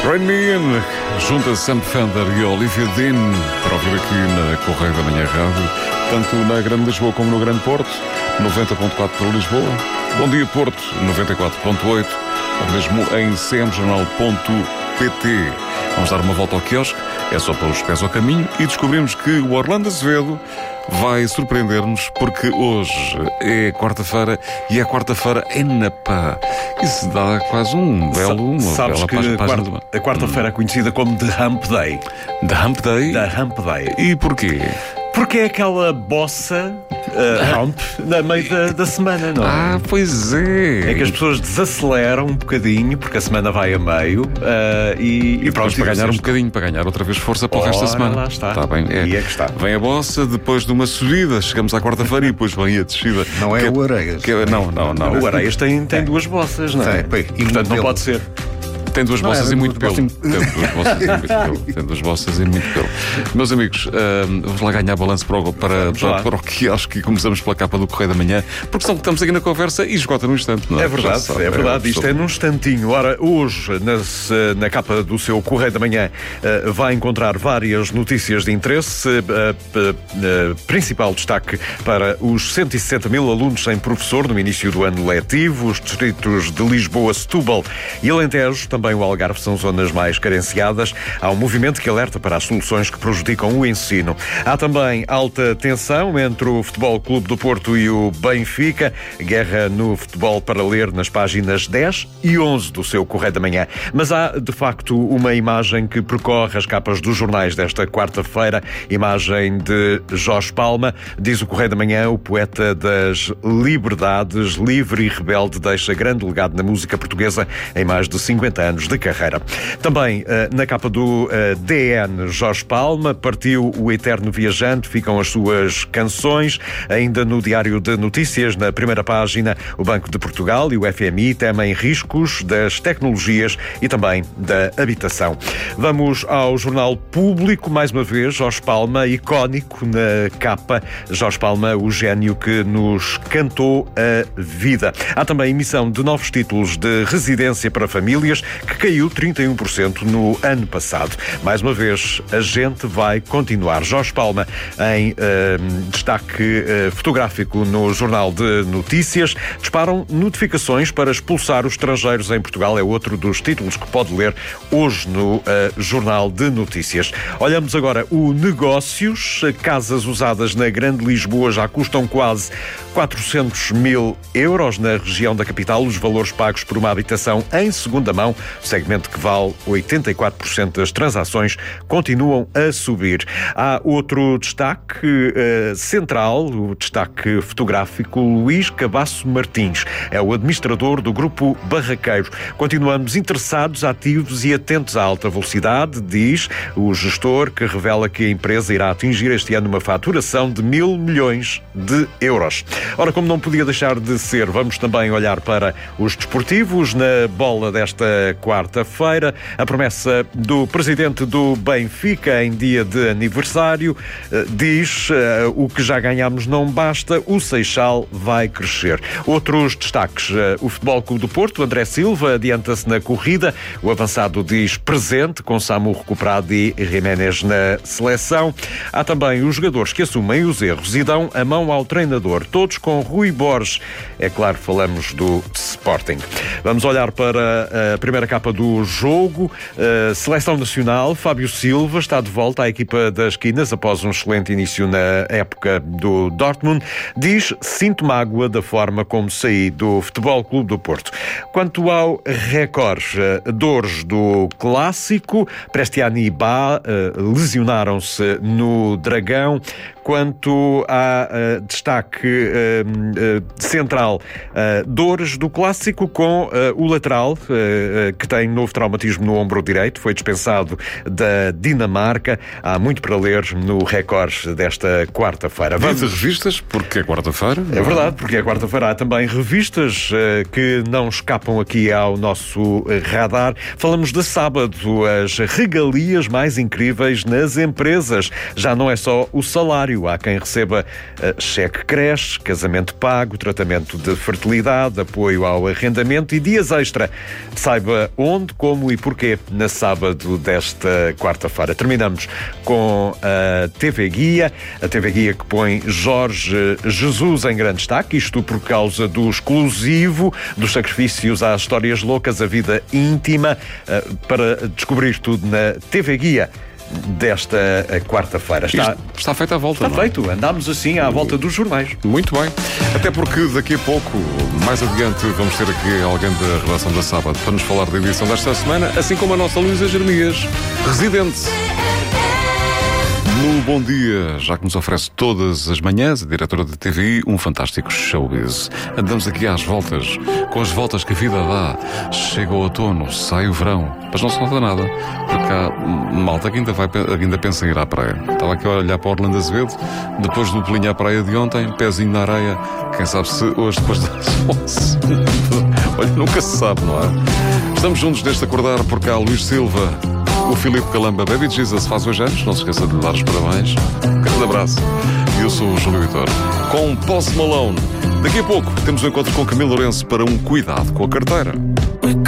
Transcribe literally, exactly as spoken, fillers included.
Rain Me In, junta Sam Fender e Olivia Dean, para ouvir aqui na Correio da Manhã Rádio, tanto na Grande Lisboa como no Grande Porto, noventa ponto quatro para Lisboa. Bom dia Porto, noventa e quatro ponto oito, ou mesmo em c m jornal ponto p t. Vamos dar uma volta ao quiosque, é só pôr os pés ao caminho e descobrimos que o Orlando Azevedo vai surpreender-nos, porque hoje é quarta-feira e é quarta-feira em Napá. Isso dá quase um belo, uma Sabes bela que página, página quarta, de... a quarta-feira hum. é conhecida como The Hump Day. The Hump Day? The Hump Day. E porquê? Porque é aquela bossa uh, hump na meio da, da semana, não é? Ah, pois é. É que as pessoas desaceleram um bocadinho, porque a semana vai a meio, uh, e, e, e pronto, para ganhar um bocadinho, para ganhar outra vez força para o resto da semana. Lá está. Está bem, é. E é que está. Vem a bossa, depois de uma subida, chegamos à quarta-feira e depois vem a descida. Não é que, o Areias. Que, não, não, não. O Areias tem, tem duas bossas, não é? Tem, e portanto não pode ser. Tem duas não, bossas é, e muito pelo. Tem duas bossas e muito pelo. Tem duas bossas e muito pelo. Meus amigos, uh, vamos lá ganhar balanço para o, para, para, para o quiosque e começamos pela capa do Correio da Manhã, porque senão estamos aqui na conversa e esgota num instante, não é? É verdade, sabe, é verdade. É Isto é num instantinho. Ora, hoje, nas, na capa do seu Correio da Manhã, uh, vai encontrar várias notícias de interesse. Uh, uh, uh, principal destaque para os cento e sessenta mil alunos sem professor no início do ano letivo. Os distritos de Lisboa, Setúbal e Alentejo, também o Algarve, são zonas mais carenciadas. Há um movimento que alerta para as soluções que prejudicam o ensino. Há também alta tensão entre o Futebol Clube do Porto e o Benfica. Guerra no futebol para ler nas páginas dez e onze do seu Correio da Manhã. Mas há, de facto, uma imagem que percorre as capas dos jornais desta quarta-feira. Imagem de Jorge Palma. Diz o Correio da Manhã, o poeta das liberdades, livre e rebelde, deixa grande legado na música portuguesa em mais de cinquenta anos de carreira. Também na capa do D N, Jorge Palma, partiu o eterno viajante, ficam as suas canções. Ainda no Diário de Notícias, na primeira página, o Banco de Portugal e o F M I temem riscos das tecnologias e também da habitação. Vamos ao Jornal Público, mais uma vez, Jorge Palma, icónico na capa. Jorge Palma, o gênio que nos cantou a vida. Há também emissão de novos títulos de residência para famílias, que caiu trinta e um por cento no ano passado. Mais uma vez, a gente vai continuar. Jorge Palma em uh, destaque uh, fotográfico no Jornal de Notícias. Disparam notificações para expulsar os estrangeiros em Portugal. É outro dos títulos que pode ler hoje no uh, Jornal de Notícias. Olhamos agora o Negócios. Casas usadas na Grande Lisboa já custam quase quatrocentos mil euros. Na região da capital, os valores pagos por uma habitação em segunda mão, segmento que vale oitenta e quatro por cento das transações, continuam a subir. Há outro destaque uh, central, o destaque fotográfico. Luís Cabasso Martins é o administrador do Grupo Barraqueiro. Continuamos interessados, ativos e atentos à alta velocidade, diz o gestor, que revela que a empresa irá atingir este ano uma faturação de mil milhões de euros. Ora, como não podia deixar de ser, vamos também olhar para os desportivos. Na bola desta quarta-feira, a promessa do presidente do Benfica em dia de aniversário diz: uh, o que já ganhámos não basta, o Seixal vai crescer. Outros destaques: uh, o Futebol Clube do Porto, André Silva adianta-se na corrida. O avançado diz presente, com Samu recuperado e Jiménez na seleção. Há também os jogadores que assumem os erros e dão a mão ao treinador, todos com Rui Borges. É claro, falamos do Sporting. Vamos olhar para a primeira capa do jogo. Uh, Seleção Nacional, Fábio Silva está de volta à equipa das Quinas após um excelente início na época do Dortmund. Diz: sinto mágoa da forma como saí do Futebol Clube do Porto. Quanto ao Record, uh, dores do clássico, Prestiani e Bá uh, lesionaram-se no Dragão. Quanto a uh, destaque uh, uh, central, uh, dores do clássico com uh, o lateral, uh, uh, que tem novo traumatismo no ombro direito, foi dispensado da Dinamarca. Há muito para ler no Record desta quarta-feira. Vamos a revistas, porque é quarta-feira. É verdade, porque é quarta-feira. Há também revistas uh, que não escapam aqui ao nosso radar. Falamos de sábado, as regalias mais incríveis nas empresas. Já não é só o salário salário, há quem receba uh, cheque creche, casamento pago, tratamento de fertilidade, apoio ao arrendamento e dias extra. Saiba onde, como e porquê na sábado desta quarta-feira. Terminamos com a T V Guia, a T V Guia que põe Jorge Jesus em grande destaque, isto por causa do exclusivo, dos sacrifícios às histórias loucas, a vida íntima, uh, para descobrir tudo na T V Guia desta quarta-feira. Está, está feita a volta. Está não é? feito. Andámos assim à volta dos jornais. Muito bem. Até porque daqui a pouco, mais adiante, vamos ter aqui alguém da redação da Sábado para nos falar da edição desta semana, assim como a nossa Luísa Jeremias, residente no Bom Dia, já que nos oferece todas as manhãs, a diretora da T V I, um fantástico showbiz. Andamos aqui às voltas, com as voltas que a vida dá. Chega o outono, sai o verão, mas não se nota nada, porque há malta que ainda, vai, ainda pensa em ir à praia. Estava aqui a olhar para Orlando Azevedo, depois do pelinho à praia de ontem, pezinho na areia, quem sabe se hoje, depois das onze. Olha, nunca se sabe, não é? Estamos juntos neste acordar, porque há Luís Silva, o Filipe Calamba, Baby Jesus faz hoje anos, não se esqueça de lhe dar os parabéns. Um grande abraço. E eu sou o Júlio Vitor, com Post Malone. Daqui a pouco temos um encontro com Camilo Lourenço para um cuidado com a carteira.